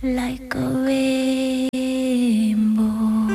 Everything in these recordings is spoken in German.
like a rainbow.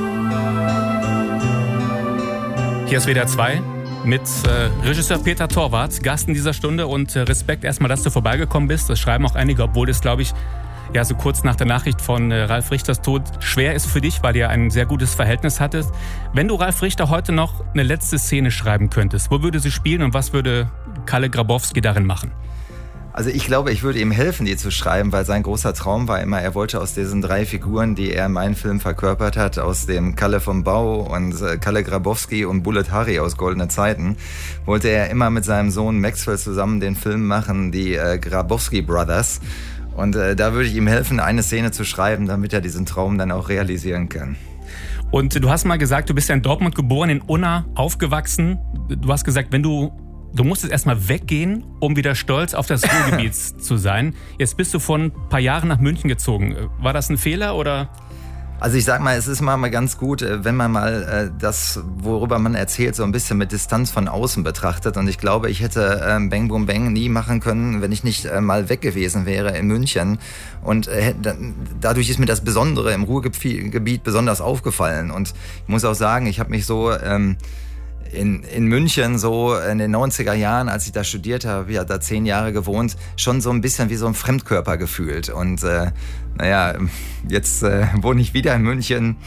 Hier ist WDR 2 mit Regisseur Peter Torwart, Gast in dieser Stunde, und Respekt erstmal, dass du vorbeigekommen bist. Das schreiben auch einige, obwohl es, glaube ich, ja, so kurz nach der Nachricht von Ralf Richters Tod schwer ist für dich, weil ihr ein sehr gutes Verhältnis hattest. Wenn du Ralf Richter heute noch eine letzte Szene schreiben könntest, wo würde sie spielen und was würde Kalle Grabowski darin machen? Also ich glaube, ich würde ihm helfen, die zu schreiben, weil sein großer Traum war immer, er wollte aus diesen 3 Figuren, die er in meinem Film verkörpert hat, aus dem Kalle vom Bau und Kalle Grabowski und Bullet Harry aus Goldene Zeiten, wollte er immer mit seinem Sohn Maxwell zusammen den Film machen, die Grabowski Brothers. Und da würde ich ihm helfen, eine Szene zu schreiben, damit er diesen Traum dann auch realisieren kann. Und du hast mal gesagt, du bist ja in Dortmund geboren, in Unna aufgewachsen. Du hast gesagt, du musstest erstmal weggehen, um wieder stolz auf das Ruhrgebiet zu sein. Jetzt bist du vor ein paar Jahren nach München gezogen. War das ein Fehler oder? Also ich sag mal, es ist mal ganz gut, wenn man mal das, worüber man erzählt, so ein bisschen mit Distanz von außen betrachtet. Und ich glaube, ich hätte Bang Boom Bang nie machen können, wenn ich nicht mal weg gewesen wäre in München. Und dadurch ist mir das Besondere im Ruhrgebiet besonders aufgefallen. Und ich muss auch sagen, ich habe mich so in München so in den 90er Jahren, als ich da studiert habe, ja da 10 Jahre gewohnt, schon so ein bisschen wie so ein Fremdkörper gefühlt. Und jetzt wohne ich wieder in München.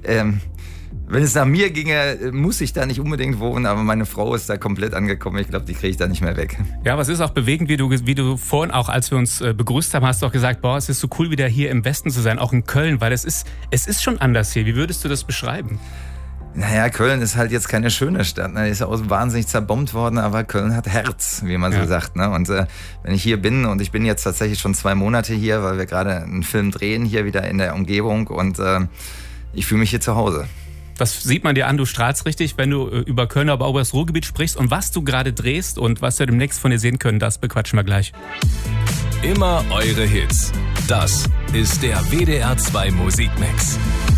Wenn es nach mir ginge, muss ich da nicht unbedingt wohnen, aber meine Frau ist da komplett angekommen. Ich glaube, die kriege ich da nicht mehr weg. Ja, aber es ist auch bewegend, wie du vorhin auch, als wir uns begrüßt haben, hast du auch gesagt, boah, es ist so cool, wieder hier im Westen zu sein, auch in Köln, weil es ist schon anders hier. Wie würdest du das beschreiben? Naja, Köln ist halt jetzt keine schöne Stadt, ne? Ist auch wahnsinnig zerbombt worden, aber Köln hat Herz, wie man so sagt, ne? Und wenn ich hier bin, und ich bin jetzt tatsächlich schon 2 Monate hier, weil wir gerade einen Film drehen, hier wieder in der Umgebung, und ich fühle mich hier zu Hause. Das sieht man dir an, du strahlst richtig, wenn du über Köln, aber auch über das Ruhrgebiet sprichst. Und was du gerade drehst und was wir demnächst von dir sehen können, das bequatschen wir gleich. Immer eure Hits. Das ist der WDR 2 Musikmix.